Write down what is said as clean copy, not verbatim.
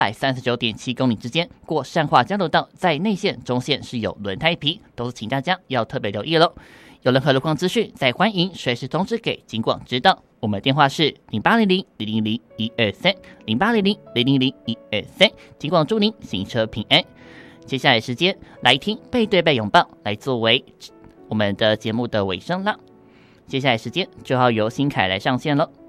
139.7公里之间，过善化交流道，在内线、中线是有轮胎皮，都是请大家要特别留意喽。有任何路况资讯，再欢迎随时通知给警广知道。我们的电话是0800-000-123，0800-000-123。警广祝您行车平安。接下来时间来听背对背拥抱，来作为我们的节目的尾声了。接下来时间就要由新凯来上线了。